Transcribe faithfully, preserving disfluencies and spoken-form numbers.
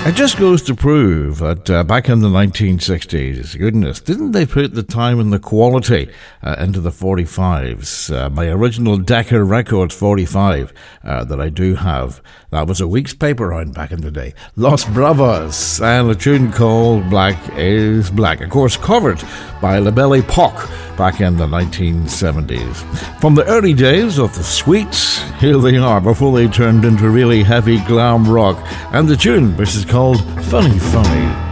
It just goes to prove that uh, back in the nineteen sixties, goodness, didn't they put the time and the quality uh, into the forty-fives? Uh, my original Decca Records forty-five uh, that I do have, that was a week's paper round back in the day. Los Bravos, and a tune called Black is Black. Of course, covered by La Belle Époque back in the nineteen seventies. From the early days of the Sweets, here they are before they turned into really heavy glam rock. And the tune, which is called Funny Funny.